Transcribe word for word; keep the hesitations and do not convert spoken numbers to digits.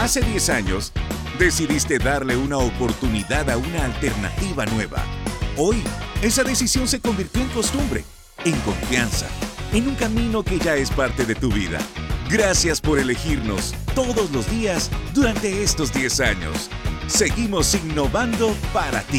Hace diez años, decidiste darle una oportunidad a una alternativa nueva. Hoy, esa decisión se convirtió en costumbre, en confianza, en un camino que ya es parte de tu vida. Gracias por elegirnos todos los días durante estos diez años. Seguimos innovando para ti.